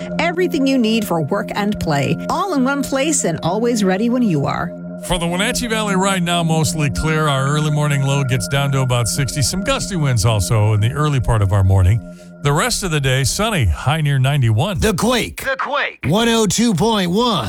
Everything you need for work and play, all in one place and always ready when you are. For the Wenatchee Valley right now, mostly clear. Our early morning low gets down to about 60. Some gusty winds also in the early part of our morning. The rest of the day, sunny, high near 91. The Quake. 102.1.